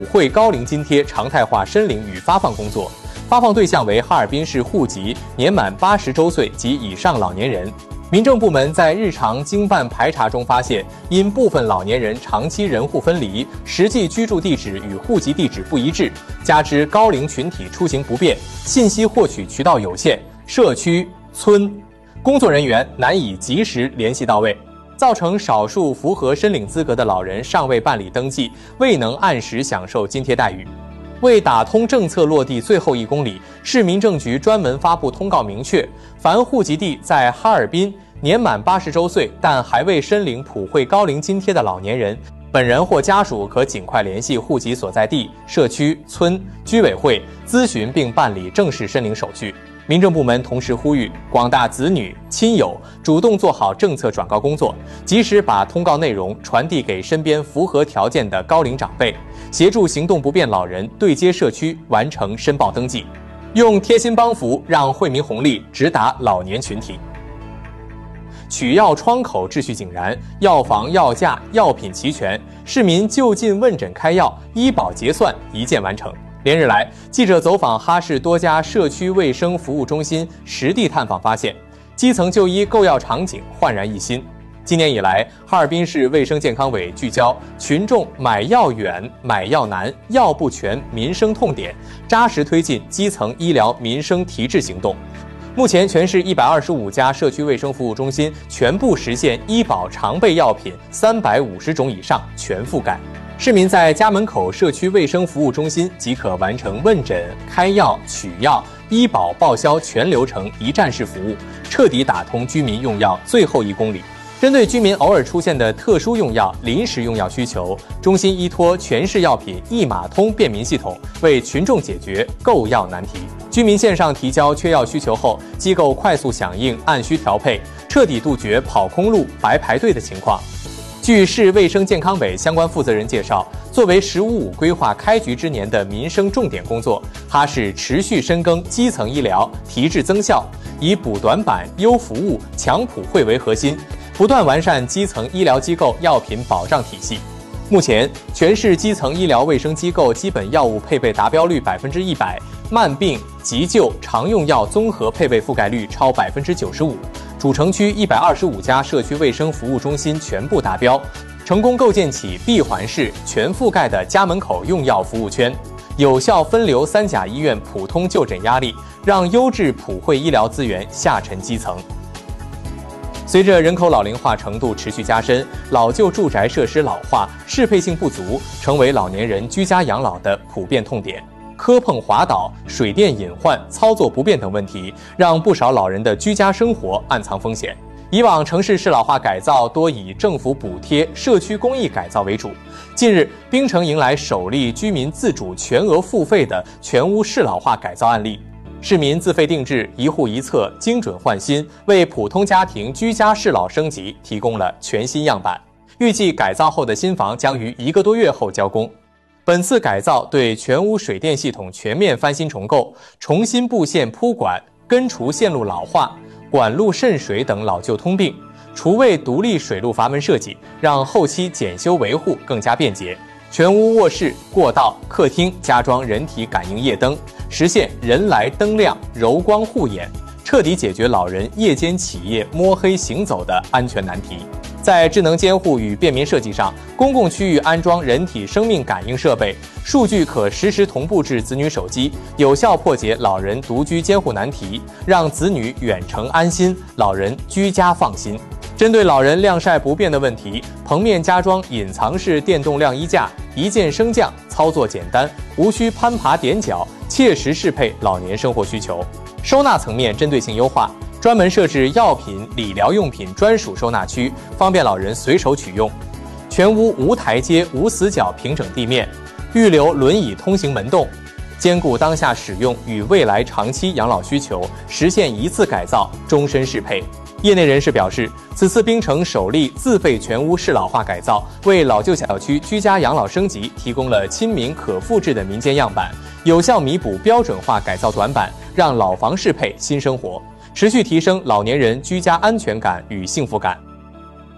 普惠高龄津贴常态化申领与发放工作，发放对象为哈尔滨市户籍年满80周岁及以上老年人。民政部门在日常经办排查中发现，因部分老年人长期人户分离，实际居住地址与户籍地址不一致，加之高龄群体出行不便，信息获取渠道有限，社区、村工作人员难以及时联系到位，造成少数符合申领资格的老人尚未办理登记，未能按时享受津贴待遇。为打通政策落地最后1公里，市民政局专门发布通告，明确凡户籍地在哈尔滨年满80周岁但还未申领普惠高龄津贴的老年人，本人或家属可尽快联系户籍所在地、社区、村、居委会咨询并办理正式申领手续。民政部门同时呼吁广大子女、亲友主动做好政策转告工作，及时把通告内容传递给身边符合条件的高龄长辈，协助行动不便老人对接社区完成申报登记，用贴心帮扶让惠民红利直达老年群体。取药窗口秩序井然，药房药架药品齐全，市民就近问诊开药，医保结算一键完成。连日来，记者走访哈市多家社区卫生服务中心，实地探访发现，基层就医购药场景焕然一新。今年以来，哈尔滨市卫生健康委聚焦群众买药远、买药难、药不全民生痛点，扎实推进基层医疗民生提质行动。目前，全市125家社区卫生服务中心全部实现医保常备药品350种以上全覆盖。市民在家门口社区卫生服务中心即可完成问诊、开药、取药、医保报销全流程一站式服务，彻底打通居民用药最后1公里。针对居民偶尔出现的特殊用药、临时用药需求，中心依托全市药品一码通便民系统，为群众解决购药难题。居民线上提交缺药需求后，机构快速响应，按需调配，彻底杜绝跑空路、白排队的情况。据市卫生健康委相关负责人介绍，作为“15+5”规划开局之年的民生重点工作，哈市持续深耕基层医疗，提质增效，以补短板、优服务、强普惠为核心，不断完善基层医疗机构药品保障体系。目前，全市基层医疗卫生机构基本药物配备达标率100%，慢病、急救、常用药综合配备覆盖率超95%。主城区125家社区卫生服务中心全部达标，成功构建起闭环式全覆盖的家门口用药服务圈，有效分流3甲医院普通就诊压力，让优质普惠医疗资源下沉基层。随着人口老龄化程度持续加深，老旧住宅设施老化、适配性不足，成为老年人居家养老的普遍痛点。磕碰滑倒、水电隐患、操作不便等问题，让不少老人的居家生活暗藏风险。以往城市适老化改造多以政府补贴、社区公益改造为主，近日槟城迎来首例居民自主全额付费的全屋适老化改造案例。市民自费定制，一户一策，精准换新，为普通家庭居家适老升级提供了全新样板。预计改造后的新房将于1个多月后交工。本次改造对全屋水电系统全面翻新重构，重新布线铺管，根除线路老化、管路渗水等老旧通病，除为独立水路阀门设计，让后期检修维护更加便捷。全屋卧室、过道、客厅加装人体感应夜灯，实现人来灯亮、柔光护眼，彻底解决老人夜间起夜摸黑行走的安全难题。在智能监护与便民设计上，公共区域安装人体生命感应设备，数据可实时同步至子女手机，有效破解老人独居监护难题，让子女远程安心，老人居家放心。针对老人晾晒不便的问题，棚面加装隐藏式电动晾衣架，一键升降，操作简单，无需攀爬踮脚，切实适配老年生活需求。收纳层面针对性优化，专门设置药品、理疗用品专属收纳区，方便老人随手取用。全屋无台阶、无死角平整地面，预留轮椅通行门洞，兼顾当下使用与未来长期养老需求，实现一次改造，终身适配。业内人士表示，此次槟城首例自费全屋适老化改造，为老旧小区居家养老升级提供了亲民可复制的民间样板，有效弥补标准化改造短板，让老房适配新生活，持续提升老年人居家安全感与幸福感。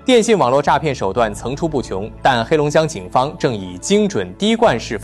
电信网络诈骗手段层出不穷，但黑龙江警方正以精准滴灌式